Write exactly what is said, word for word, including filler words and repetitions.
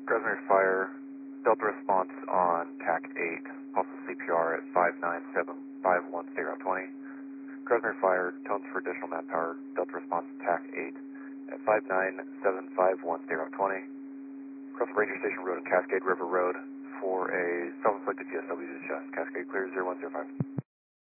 Grosvenor Fire, Delta response on T A C eight, also C P R at five nine seven five one zero two zero. Grosvenor Fire, tones for additional manpower, Delta response to T A C eight at five nine seven five one zero two zero. Cross Ranger Station Road and Cascade River Road for a self-inflicted G S W to chest. Cascade clear zero one zero five.